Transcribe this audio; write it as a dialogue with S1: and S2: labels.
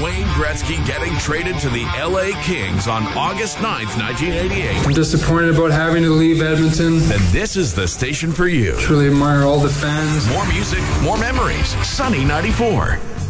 S1: Wayne Gretzky getting traded to the LA Kings on August 9th, 1988.
S2: I'm disappointed about having to leave Edmonton.
S1: And this is the station for you.
S2: Truly admire all the fans.
S1: More music, more memories. Sunny 94.